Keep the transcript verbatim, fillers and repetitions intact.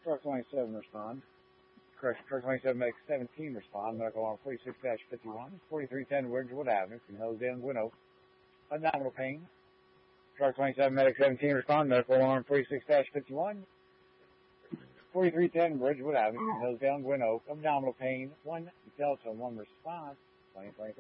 Truck twenty-seven respond. Correction, Truck twenty-seven Medic seventeen respond. Medical alarm forty-six fifty-one. forty-three ten Ridgewood Avenue from Hillsdale, Gwinnett. Abdominal pain. Truck twenty-seven Medic seventeen respond. Medical alarm forty-six fifty-one. forty-three ten Ridgewood Avenue from Hillsdale, Gwinnett. Abdominal pain. one Delta one response. twenty twenty